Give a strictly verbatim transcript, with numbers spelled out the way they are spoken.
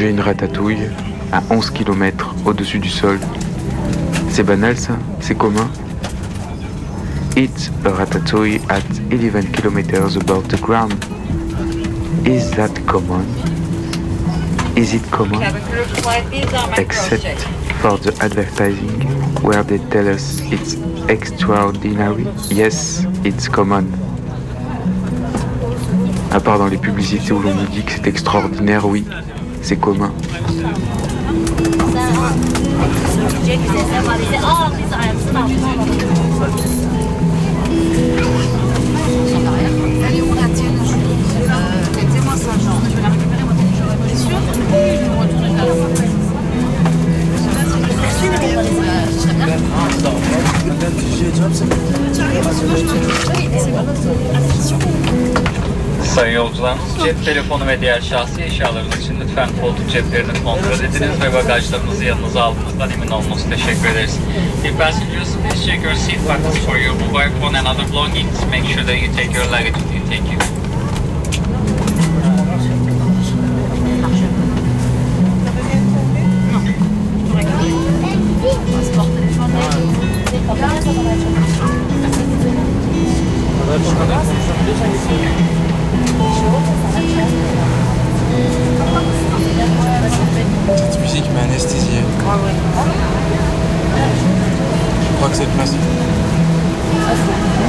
Manger une ratatouille à onze kilomètres au-dessus du sol. C'est banal ça? C'est commun? Eat a ratatouille at eleven kilometers above the ground. Is that common? Is it common? Except for the advertising where they tell us it's extraordinary. Yes, it's common. À part dans les publicités où l'on nous dit que c'est extraordinaire, oui, c'est commun. Sayın yolcularımız, cep telefonu ve diğer şahsi eşyalarınız için lütfen koltuk ceplerini kontrol ediniz ve bagajlarınızı yanınıza aldığınızdan emin olmanızı teşekkür ederiz. Dear passengers, please check your seat pockets for your mobile phone and other belongings. Make sure that you take your luggage with you. Thank you. Cette musique m'a anesthésié. Ah ouais. Je crois que c'est le principe.